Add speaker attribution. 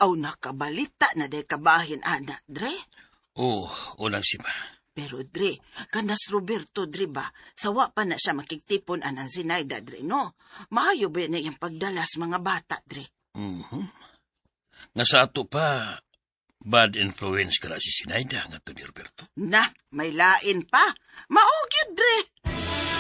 Speaker 1: Aw nakabalita na day kabahin anak, Dre.
Speaker 2: Oh, unang sima.
Speaker 1: Pero Dre, kanas Roberto, Dre ba? Sawa pa na siya makikitipon anang Zinaida, Dre, no? Maayo ba na yung pagdalas mga bata, Dre?
Speaker 2: Nga sa ato pa, bad influence ka na si Zinaida nga to ni Roberto.
Speaker 1: Na, may lain pa. Maogyod, Dre.